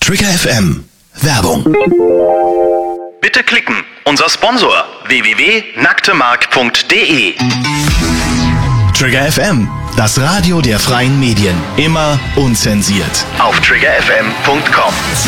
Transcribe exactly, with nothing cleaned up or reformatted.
Trigger F M. Werbung. Bitte klicken. Unser Sponsor w w w punkt nacktemark punkt de. Trigger F M. Das Radio der freien Medien. Immer unzensiert. Auf trigger f m punkt com.